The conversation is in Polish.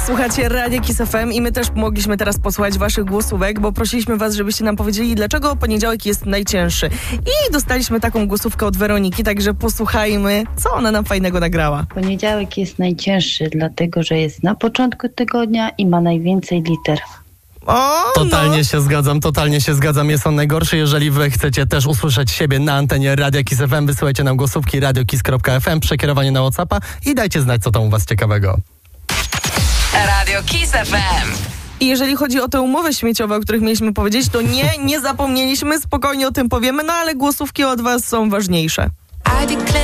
Słuchacie Radia Kiss FM i my też mogliśmy teraz posłuchać waszych głosówek, bo prosiliśmy was, żebyście nam powiedzieli, dlaczego poniedziałek jest najcięższy. I dostaliśmy taką głosówkę od Weroniki, także posłuchajmy, co ona nam fajnego nagrała. Poniedziałek jest najcięższy, dlatego że jest na początku tygodnia i ma najwięcej liter. Totalnie się zgadzam. Jest on najgorszy. Jeżeli wy chcecie też usłyszeć siebie na antenie Radia Kiss FM, wysyłajcie nam głosówki radiokiss.fm, przekierowanie na WhatsAppa i dajcie znać, co tam u was ciekawego. Radio Kiss FM. I jeżeli chodzi o te umowy śmieciowe, o których mieliśmy powiedzieć, to nie zapomnieliśmy, spokojnie o tym powiemy, no ale głosówki od was są ważniejsze.